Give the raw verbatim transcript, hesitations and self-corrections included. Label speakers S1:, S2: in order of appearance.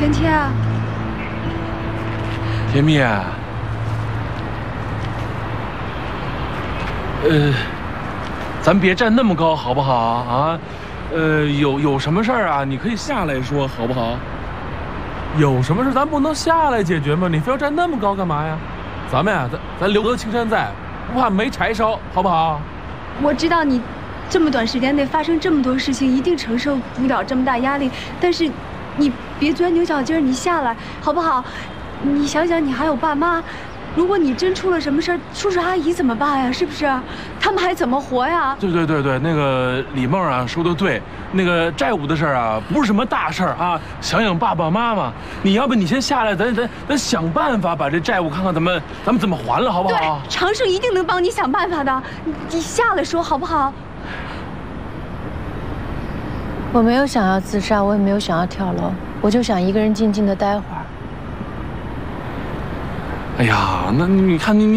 S1: 甜甜啊，
S2: 甜蜜啊，呃，咱别站那么高好不好啊？呃，有有什么事儿啊？你可以下来说好不好？有什么事咱不能下来解决吗？你非要站那么高干嘛呀？咱们呀、啊，咱咱留得青山在，不怕没柴烧，好不好？
S1: 我知道你这么短时间内发生这么多事情，一定承受不了这么大压力，但是你别钻牛角尖儿，你下来好不好？你想想，你还有爸妈，如果你真出了什么事儿，叔叔阿姨怎么办呀？是不是？他们还怎么活呀？
S2: 对对对对，那个李梦啊说的对，那个债务的事儿啊不是什么大事儿啊，想想爸爸妈妈，你要不你先下来，咱咱咱想办法把这债务看看咱们咱们怎么还了，好不好？
S1: 对，常胜一定能帮你想办法的，你你下来说好不好？
S3: 我没有想要自杀，我也没有想要跳楼，我就想一个人静静的待会儿。
S2: 哎呀，那你看你你。